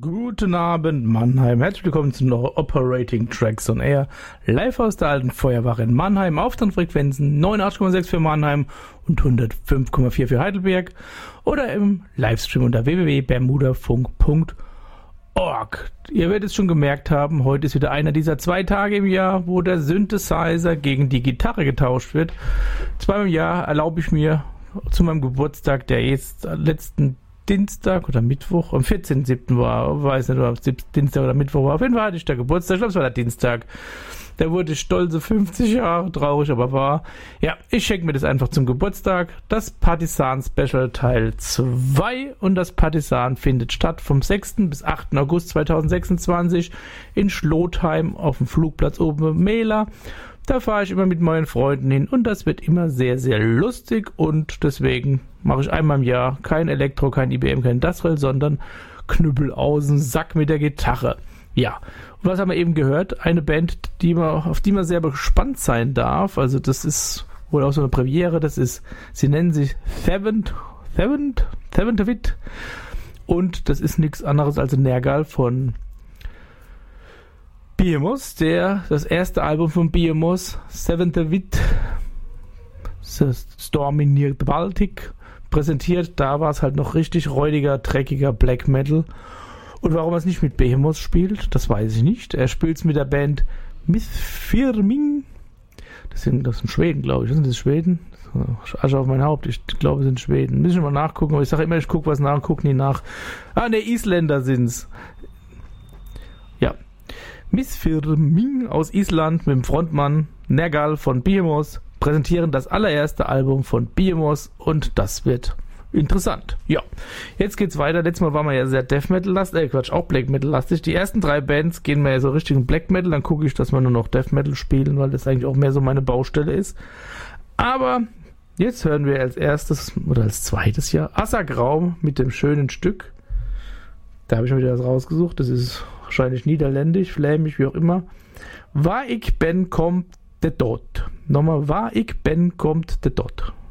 Guten Abend, Mannheim. Herzlich willkommen zu noch Operating Tracks on Air. Live aus der alten Feuerwache in Mannheim. Aufnahmefrequenzen 89,6 für Mannheim und 105,4 für Heidelberg. Oder im Livestream unter www.bermudafunk.org. Ihr werdet es schon gemerkt haben, heute ist wieder einer dieser 2 Tage im Jahr, wo der Synthesizer gegen die Gitarre getauscht wird. 2 im Jahr erlaube ich mir zu meinem Geburtstag, der jetzt letzten Dienstag oder Mittwoch, am 14.07. war, weiß nicht, ob es Dienstag oder Mittwoch war, auf jeden Fall hatte ich da Geburtstag, ich glaube es war der Dienstag. Da wurde ich stolze 50 Jahre, traurig, aber wahr. Ja, ich schenke mir das einfach zum Geburtstag, das Partisan Special Teil 2, und das Partisan findet statt vom 6. bis 8. August 2026 in Schlotheim auf dem Flugplatz oben im Mehler. Da fahre ich immer mit meinen Freunden hin und das wird immer sehr, sehr lustig, und deswegen mache ich einmal im Jahr kein Elektro, kein IBM, kein Industrial, sondern Knüppel aus dem Sack mit der Gitarre. Ja, und was haben wir eben gehört? Eine Band, auf die man sehr gespannt sein darf, also das ist wohl auch so eine Premiere, sie nennen sich Seventh Wit, und das ist nichts anderes als ein Nergal von Behemoth, das erste Album von Behemoth, Seventh Wit, Stormy Near the Baltic, präsentiert. Da war es halt noch richtig räudiger, dreckiger Black Metal. Und warum er es nicht mit Behemoth spielt, das weiß ich nicht. Er spielt es mit der Band Mithfirming. Das sind Schweden, glaube ich. Sind das Schweden? Asche auf mein Haupt. Ich glaube, es sind Schweden. Müssen wir mal nachgucken. Aber ich sage immer, ich gucke was nach und gucke nie nach. Isländer sind's. Ja. Mithfirming aus Island mit dem Frontmann Nergal von Behemoth präsentieren das allererste Album von Behemoth, und das wird interessant. Ja, jetzt geht's weiter. Letztes Mal waren wir ja sehr Death Metal lastig, auch Black Metal lastig. Die ersten 3 Bands gehen wir ja so Richtung Black Metal, dann gucke ich, dass wir nur noch Death Metal spielen, weil das eigentlich auch mehr so meine Baustelle ist. Aber jetzt hören wir als erstes oder als zweites Jahr Assagraum mit dem schönen Stück. Da habe ich mir wieder was rausgesucht. Das ist wahrscheinlich niederländisch, flämisch, wie auch immer. Waar ik ben, kommt de dood. Nochmal, waar ik ben, kommt de dood.